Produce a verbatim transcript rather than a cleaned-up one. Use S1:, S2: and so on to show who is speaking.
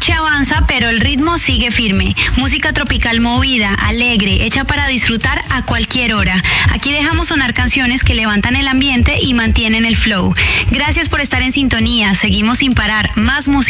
S1: noche avanza, pero el ritmo sigue firme. Música tropical movida, alegre, hecha para disfrutar a cualquier hora. Aquí dejamos sonar canciones que levantan el ambiente y mantienen el flow. Gracias por estar en sintonía. Seguimos sin parar. Más música.